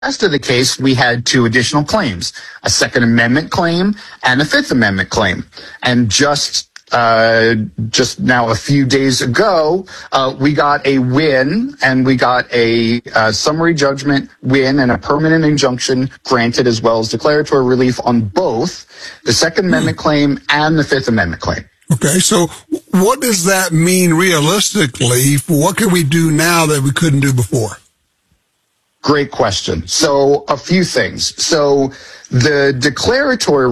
rest of the case, we had two additional claims, a Second Amendment claim and a Fifth Amendment claim. And just now a few days ago, we got a win, and we got a summary judgment win and a permanent injunction granted, as well as declaratory relief on both the Second Amendment claim and the Fifth Amendment claim. Okay, so what does that mean realistically? What can we do now that we couldn't do before? Great question. So a few things. So the declaratory